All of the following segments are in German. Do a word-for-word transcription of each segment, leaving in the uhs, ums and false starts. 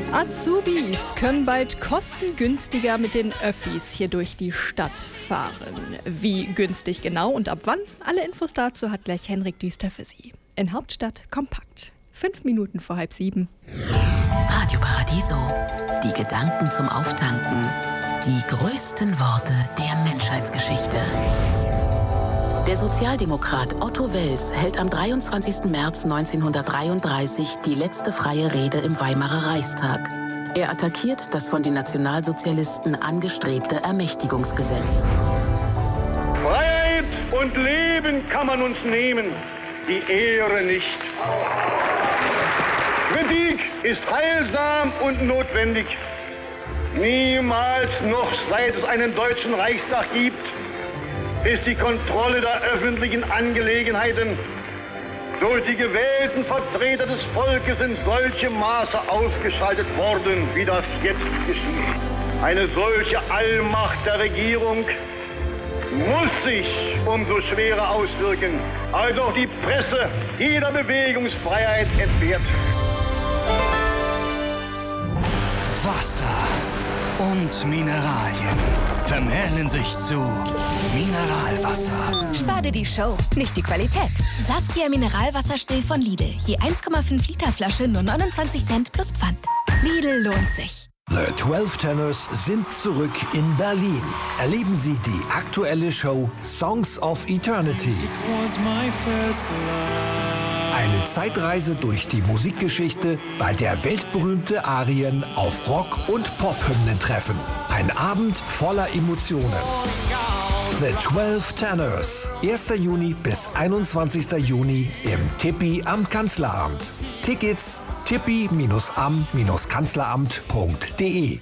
Azubis können bald kostengünstiger mit den Öffis hier durch die Stadt fahren. Wie günstig genau und ab wann? Alle Infos dazu hat gleich Henrik Düster für Sie. In Hauptstadt kompakt. Fünf Minuten vor halb sieben. Radio Paradiso. Die Gedanken zum Auftanken. Die größten Worte der Menschheitsgeschichte. Der Sozialdemokrat Otto Wels hält am dreiundzwanzigsten März neunzehnhundertdreiunddreißig die letzte freie Rede im Weimarer Reichstag. Er attackiert das von den Nationalsozialisten angestrebte Ermächtigungsgesetz. Freiheit und Leben kann man uns nehmen, die Ehre nicht. Kritik ist heilsam und notwendig. Niemals noch, seit es einen deutschen Reichstag gibt, ist die Kontrolle der öffentlichen Angelegenheiten durch die gewählten Vertreter des Volkes in solchem Maße ausgeschaltet worden, wie das jetzt geschieht. Eine solche Allmacht der Regierung muss sich umso schwerer auswirken, als auch die Presse jeder Bewegungsfreiheit entbehrt. Wasser und Mineralien vermählen sich zu Mineralwasser. Spar dir die Show, nicht die Qualität. Saskia Mineralwasser still von Lidl. Je eins Komma fünf Liter Flasche nur neunundzwanzig Cent plus Pfand. Lidl lohnt sich. The zwölf Tenors sind zurück in Berlin. Erleben Sie die aktuelle Show Songs of Eternity. Eine Zeitreise durch die Musikgeschichte, bei der weltberühmte Arien auf Rock- und Pop-Hymnen treffen. Ein Abend voller Emotionen. The zwölf Tenors. erster Juni bis einundzwanzigsten Juni im Tippi am Kanzleramt. Tickets tippi am kanzleramt punkt de.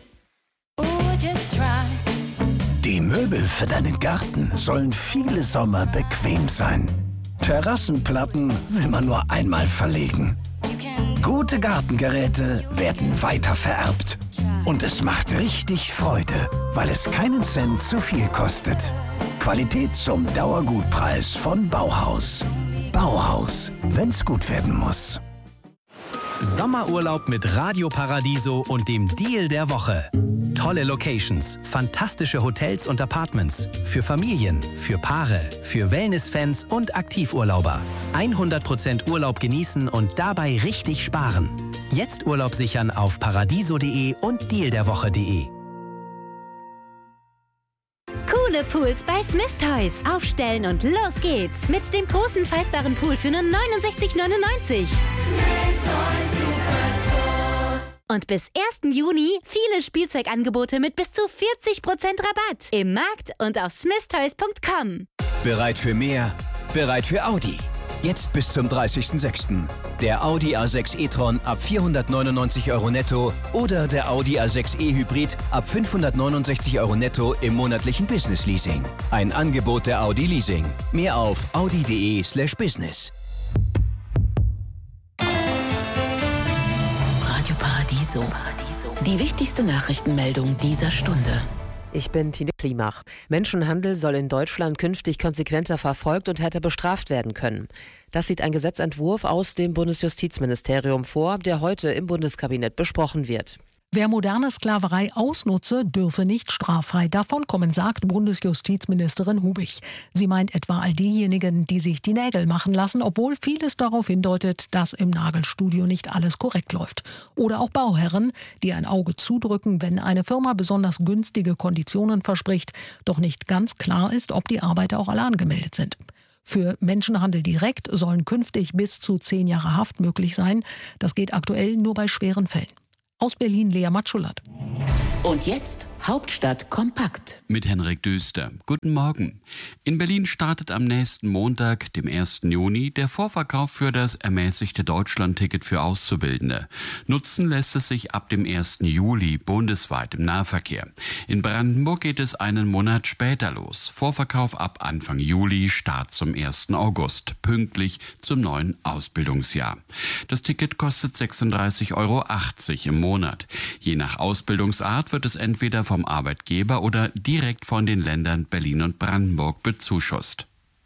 Die Möbel für deinen Garten sollen viele Sommer bequem sein. Terrassenplatten will man nur einmal verlegen. Gute Gartengeräte werden weiter vererbt. Und es macht richtig Freude, weil es keinen Cent zu viel kostet. Qualität zum Dauergutpreis von Bauhaus. Bauhaus, wenn's gut werden muss. Sommerurlaub mit Radio Paradiso und dem Deal der Woche. Tolle Locations, fantastische Hotels und Apartments. Für Familien, für Paare, für Wellness-Fans und Aktivurlauber. hundert Prozent Urlaub genießen und dabei richtig sparen. Jetzt Urlaub sichern auf paradiso punkt de und deal der woche punkt de. Coole Pools bei Smith Toys. Aufstellen und los geht's. Mit dem großen faltbaren Pool für nur neunundsechzig neunundneunzig. Und bis ersten Juni viele Spielzeugangebote mit bis zu vierzig Prozent Rabatt. Im Markt und auf smith toys punkt com. Bereit für mehr? Bereit für Audi. Jetzt bis zum dreißigsten sechsten Der Audi A sechs e-tron ab vierhundertneunundneunzig Euro netto oder der Audi A sechs e Hybrid ab fünfhundertneunundsechzig Euro netto im monatlichen Business Leasing. Ein Angebot der Audi Leasing. Mehr auf audi punkt de slash business. Radio Paradiso. Die wichtigste Nachrichtenmeldung dieser Stunde. Ich bin Tine Klimach. Menschenhandel soll in Deutschland künftig konsequenter verfolgt und härter bestraft werden können. Das sieht ein Gesetzentwurf aus dem Bundesjustizministerium vor, der heute im Bundeskabinett besprochen wird. Wer moderne Sklaverei ausnutze, dürfe nicht straffrei davonkommen, sagt Bundesjustizministerin Hubich. Sie meint etwa all diejenigen, die sich die Nägel machen lassen, obwohl vieles darauf hindeutet, dass im Nagelstudio nicht alles korrekt läuft. Oder auch Bauherren, die ein Auge zudrücken, wenn eine Firma besonders günstige Konditionen verspricht, doch nicht ganz klar ist, ob die Arbeiter auch alle angemeldet sind. Für Menschenhandel direkt sollen künftig bis zu zehn Jahre Haft möglich sein. Das geht aktuell nur bei schweren Fällen. Aus Berlin, Lea Matschulat. Und jetzt Hauptstadt kompakt. Mit Henrik Düster. Guten Morgen. In Berlin startet am nächsten Montag, dem ersten Juni, der Vorverkauf für das ermäßigte Deutschlandticket für Auszubildende. Nutzen lässt es sich ab dem ersten Juli bundesweit im Nahverkehr. In Brandenburg geht es einen Monat später los. Vorverkauf ab Anfang Juli, Start zum ersten August, pünktlich zum neuen Ausbildungsjahr. Das Ticket kostet sechsunddreißig Euro achtzig im Monat. Je nach Ausbildungsart wird es entweder vom Arbeitgeber oder direkt von den Ländern Berlin und Brandenburg bezuschusst.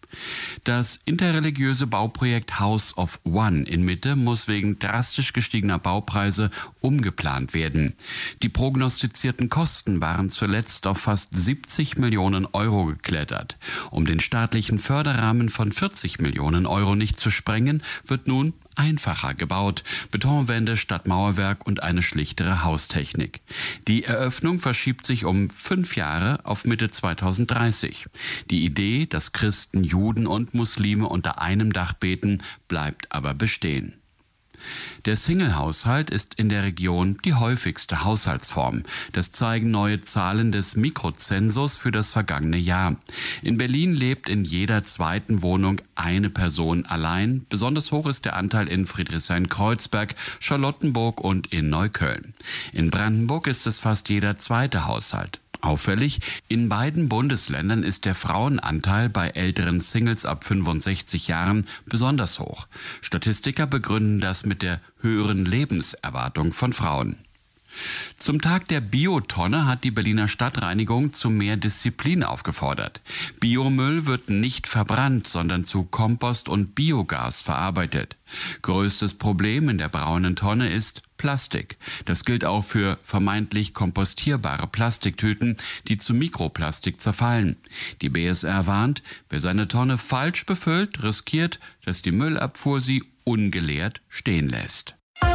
Das interreligiöse Bauprojekt House of One in Mitte muss wegen drastisch gestiegener Baupreise umgeplant werden. Die prognostizierten Kosten waren zuletzt auf fast siebzig Millionen Euro geklettert. Um den staatlichen Förderrahmen von vierzig Millionen Euro nicht zu sprengen, wird nun einfacher gebaut. Betonwände statt Mauerwerk und eine schlichtere Haustechnik. Die Eröffnung verschiebt sich um fünf Jahre auf Mitte zweitausenddreißig. Die Idee, dass Christen, Juden und Muslime unter einem Dach beten, bleibt aber bestehen. Der Single-Haushalt ist in der Region die häufigste Haushaltsform. Das zeigen neue Zahlen des Mikrozensus für das vergangene Jahr. In Berlin lebt in jeder zweiten Wohnung eine Person allein. Besonders hoch ist der Anteil in Friedrichshain-Kreuzberg, Charlottenburg und in Neukölln. In Brandenburg ist es fast jeder zweite Haushalt. Auffällig, in beiden Bundesländern ist der Frauenanteil bei älteren Singles ab fünfundsechzig Jahren besonders hoch. Statistiker begründen das mit der höheren Lebenserwartung von Frauen. Zum Tag der Biotonne hat die Berliner Stadtreinigung zu mehr Disziplin aufgefordert. Biomüll wird nicht verbrannt, sondern zu Kompost und Biogas verarbeitet. Größtes Problem in der braunen Tonne ist Plastik. Das gilt auch für vermeintlich kompostierbare Plastiktüten, die zu Mikroplastik zerfallen. Die B S R warnt, wer seine Tonne falsch befüllt, riskiert, dass die Müllabfuhr sie ungeleert stehen lässt.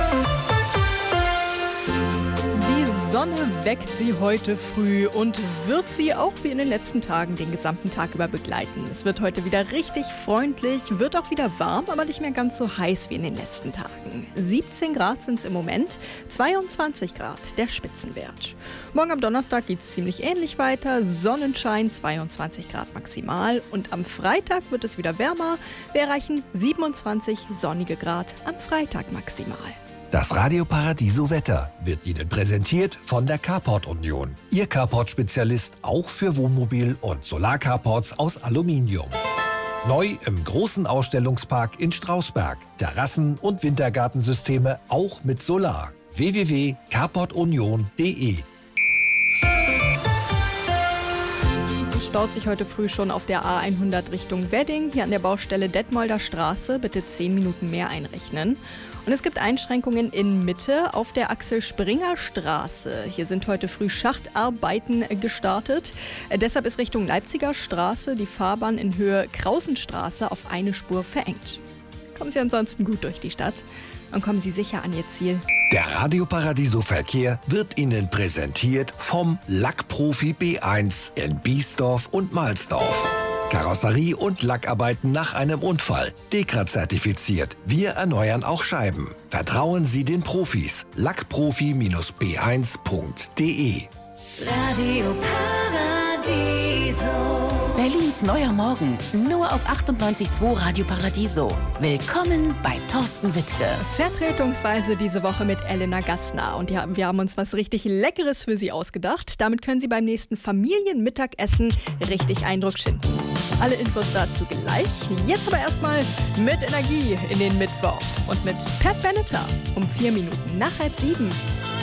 Die Sonne weckt sie heute früh und wird sie auch wie in den letzten Tagen den gesamten Tag über begleiten. Es wird heute wieder richtig freundlich, wird auch wieder warm, aber nicht mehr ganz so heiß wie in den letzten Tagen. siebzehn Grad sind es im Moment, zweiundzwanzig Grad der Spitzenwert. Morgen am Donnerstag geht es ziemlich ähnlich weiter, Sonnenschein, zweiundzwanzig Grad maximal und am Freitag wird es wieder wärmer. Wir erreichen siebenundzwanzig sonnige Grad am Freitag maximal. Das Radio Paradiso Wetter wird Ihnen präsentiert von der Carport Union. Ihr Carport-Spezialist auch für Wohnmobil- und Solar-Carports aus Aluminium. Neu im großen Ausstellungspark in Strausberg. Terrassen- und Wintergartensysteme auch mit Solar. w w w punkt carport union punkt d e Staut sich heute früh schon auf der A hundert Richtung Wedding. Hier an der Baustelle Detmolder Straße. Bitte zehn Minuten mehr einrechnen. Und es gibt Einschränkungen in Mitte auf der Axel Springer Straße. Hier sind heute früh Schachtarbeiten gestartet. Äh, deshalb ist Richtung Leipziger Straße die Fahrbahn in Höhe Krausenstraße auf eine Spur verengt. Kommen Sie ansonsten gut durch die Stadt und kommen Sie sicher an Ihr Ziel. Der Radio Paradiso Verkehr wird Ihnen präsentiert vom Lackprofi B eins in Biesdorf und Mahlsdorf. Karosserie und Lackarbeiten nach einem Unfall. Dekra-zertifiziert. Wir erneuern auch Scheiben. Vertrauen Sie den Profis. lackprofi B eins punkt d e Radio Paradiso. Berlins neuer Morgen. Nur auf achtundneunzig Komma zwei Radio Paradiso. Willkommen bei Thorsten Wittke. Vertretungsweise diese Woche mit Elena Gassner. Und ja, wir haben uns was richtig Leckeres für Sie ausgedacht. Damit können Sie beim nächsten Familienmittagessen richtig Eindruck schinden. Alle Infos dazu gleich. Jetzt aber erstmal mit Energie in den Mittwoch. Und mit Pat Benatar um vier Minuten nach halb sieben.